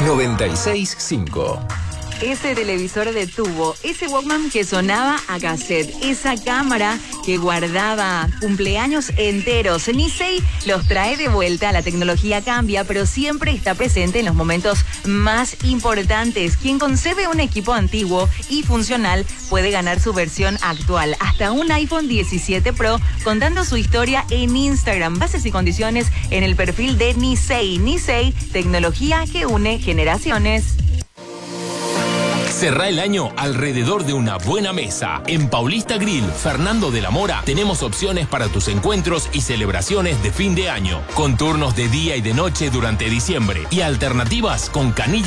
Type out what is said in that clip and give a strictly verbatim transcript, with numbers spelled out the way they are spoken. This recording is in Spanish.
noventa y seis punto cinco. Ese televisor de tubo, ese Walkman que sonaba a cassette, esa cámara que guardaba cumpleaños enteros. Nisei los trae de vuelta. La tecnología cambia, pero siempre está presente en los momentos más importantes. Quien concebe un equipo antiguo y funcional puede ganar su versión actual. Hasta un iPhone diecisiete Pro, contando su historia en Instagram. Bases y condiciones en el perfil de Nisei. Nisei, tecnología que une generaciones. Cerrá el año alrededor de una buena mesa. En Paulista Grill, Fernando de la Mora, tenemos opciones para tus encuentros y celebraciones de fin de año, con turnos de día y de noche durante diciembre y alternativas con canilla